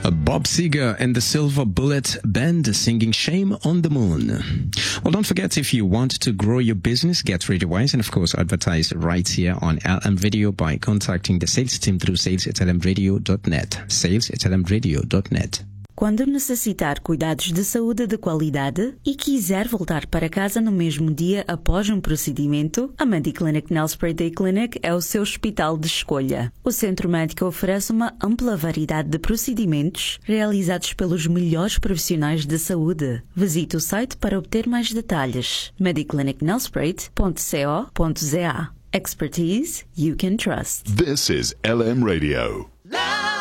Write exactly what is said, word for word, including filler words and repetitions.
Bob Seger and the Silver Bullet Band singing Shame on the Moon. Well, don't forget, if you want to grow your business, get RadioWise, and of course advertise right here on L M Radio by contacting the sales team through sales at l m radio dot net. sales at l m radio dot net. Quando necessitar cuidados de saúde de qualidade e quiser voltar para casa no mesmo dia após um procedimento, a Mediclinic Nelspruit Day Clinic é o seu hospital de escolha. O centro médico oferece uma ampla variedade de procedimentos realizados pelos melhores profissionais de saúde. Visite o site para obter mais detalhes. mediclinic nelspruit ponto co ponto za. Expertise you can trust. This is L M Radio.